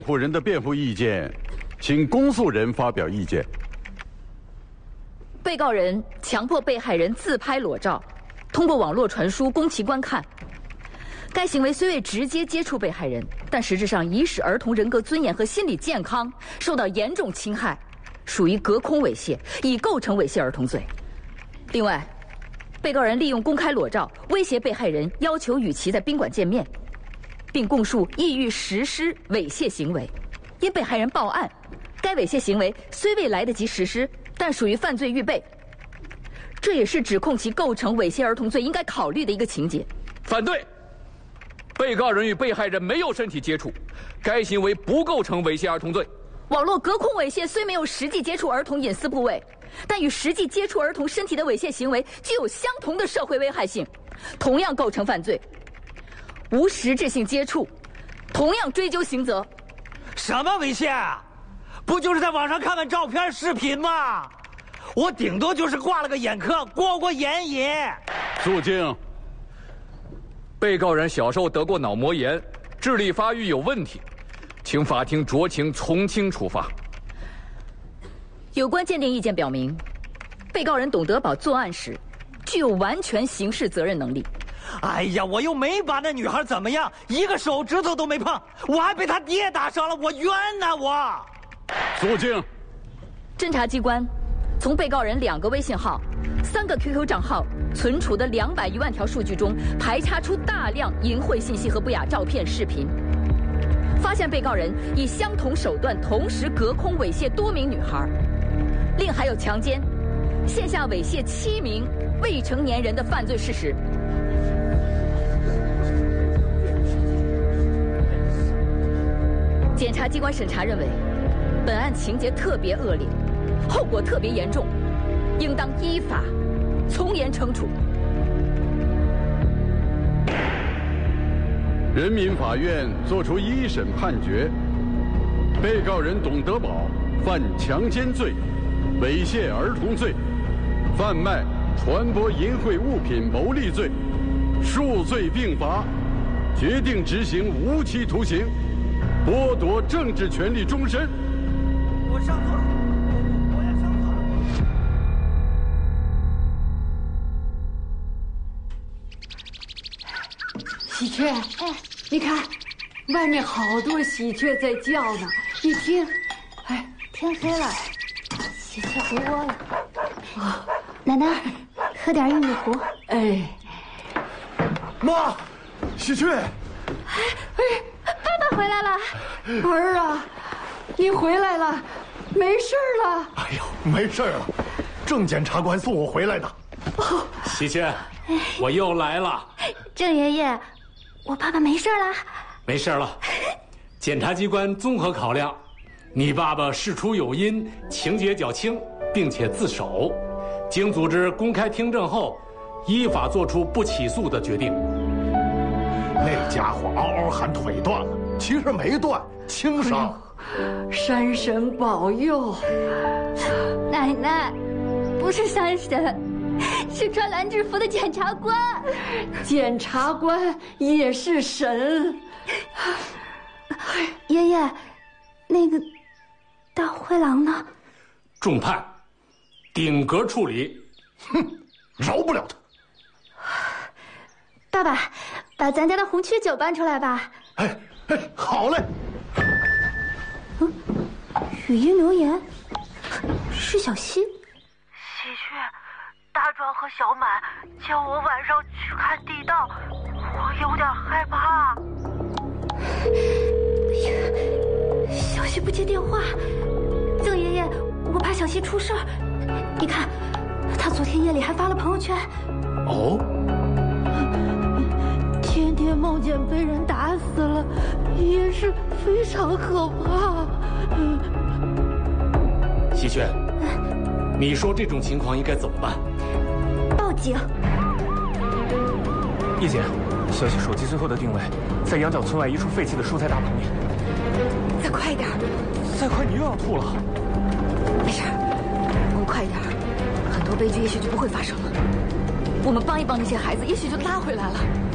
护人的辩护意见，请公诉人发表意见。 被告人强迫被害人自拍裸照，通过网络传输供其观看。该行为虽未直接接触被害人，但实质上已使儿童人格尊严和心理健康受到严重侵害，属于隔空猥亵，已构成猥亵儿童罪。另外，被告人利用公开裸照威胁被害人，要求与其在宾馆见面，并供述意欲实施猥亵行为。因被害人报案，该猥亵行为虽未来得及实施，但属于犯罪预备，这也是指控其构成猥亵儿童罪应该考虑的一个情节。 反对。被告人与被害人没有身体接触，该行为不构成猥亵儿童罪。 网络隔空猥亵虽没有实际接触儿童隐私部位，但与实际接触儿童身体的猥亵行为具有相同的社会危害性，同样构成犯罪。无实质性接触，同样追究刑责。 什么猥亵啊？不就是在网上看看照片、视频吗？我顶多就是挂了个眼科，过过眼瘾。 肃静。 被告人小时候得过脑膜炎，智力发育有问题，请法庭酌情从轻处罚。 有关鉴定意见表明，被告人董德宝作案时具有完全刑事责任能力。 哎呀，我又没把那女孩怎么样，一个手指头都没碰，我还被他爹打伤了，我冤呐我！ 肃静。 侦查机关从被告人2个微信号、3个 QQ 账号存储的200余万条数据中排查出大量淫秽信息和不雅照片、视频，发现被告人以相同手段同时隔空猥亵多名女孩，另还有强奸、线下猥亵7名未成年人的犯罪事实。检察机关审查认为，本案情节特别恶劣，后果特别严重，应当依法从严惩处。 人民法院作出一审判决：被告人董德宝犯强奸罪、猥亵儿童罪、贩卖、传播淫秽物品牟利罪，数罪并罚，决定执行无期徒刑，剥夺政治权利终身。 我上座，我要上座。 喜鹊，你看，外面好多喜鹊在叫呢。你听， 天黑了，喜鹊回窝了。奶奶，喝点玉米糊。 妈，喜鹊。 爸爸回来了。 儿啊，你回来了，没事了。 哎呦，没事了，郑检察官送我回来的。 喜鹊，我又来了。 郑爷爷，我爸爸没事啦。 没事了，检察机关综合考量，你爸爸事出有因，情节较轻，并且自首，经组织公开听证后，依法作出不起诉的决定。 那家伙嗷嗷喊腿断了，其实没断，轻伤。 山神保佑。 奶奶，不是山神，是穿蓝制服的检察官。 检察官也是神。 爷爷，那个大灰狼呢？ 重判，顶格处理。 哼，饶不了他。 爸爸，把咱家的红曲酒搬出来吧。 好嘞。 语音留言是小溪。 喜鹊，大壮和小满叫我晚上去看地道，我有点害怕。 小溪不接电话，郑爷爷，我怕小溪出事儿。你看，他昨天夜里还发了朋友圈。 哦。 天天梦见被人打死了，也是非常可怕。 喜鹊，你说这种情况应该怎么办？ 报警。 叶姐，小溪手机最后的定位在羊角村外一处废弃的蔬菜大棚里。 再快一点。 再快你又要吐了。 没事，我们快一点，很多悲剧也许就不会发生了。我们帮一帮那些孩子，也许就拉回来了。